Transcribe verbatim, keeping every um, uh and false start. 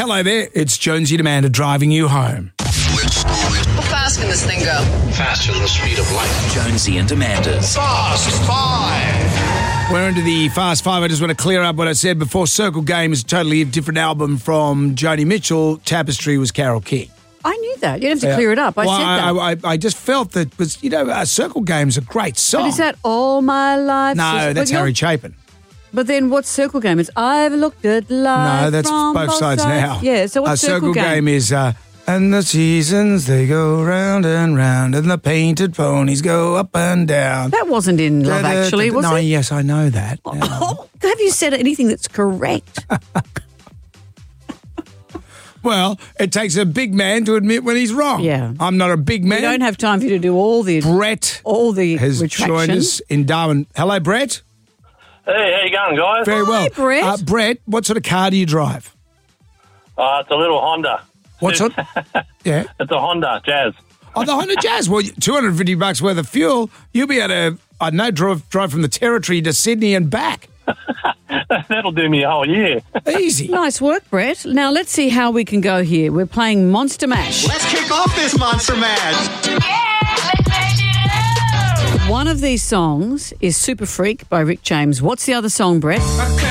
Hello there, it's Jonesy and Amanda driving you home. How fast can this thing go? Faster than the speed of light. Jonesy and Amanda's Fast Five. We're into the Fast Five. I just want to clear up what I said before. Circle Game is a totally different album from Joni Mitchell. Tapestry was Carole King. I knew that. You don't have to clear it up. I well, said that. I, I, I just felt that, was, you know, uh, Circle Game's a great song. But is that All My Life? No, Is- that's but Harry you're- Chapin. But then what's Circle Game? It's I've looked at life No, that's from both sides now. Yeah, so what's uh, Circle, Circle Game is... Uh, and the seasons, they go round and round, and the painted ponies go up and down. That wasn't in Love Actually, was no, it? yes, I know that. Yeah. Oh, have you said anything that's correct? Well, it takes a big man to admit when he's wrong. Yeah. I'm not a big man. We don't have time for you to do all the Brett all the has retractions. joined us in Darwin. Hello, Brett. Hey, how you going, guys? Very well. Hi, Brett. Uh, Brett, what sort of car do you drive? Uh, it's a little Honda. What sort? Yeah. It's a Honda Jazz. Oh, the Honda Jazz. Well, two hundred fifty bucks worth of fuel. You'll be able to, I don't know, drive, drive from the Territory to Sydney and back. That'll do me a whole year. Easy. Nice work, Brett. Now let's see how we can go here. We're playing Monster Mash. Let's kick off this Monster Mash. One of these songs is Super Freak by Rick James. What's the other song, Brett?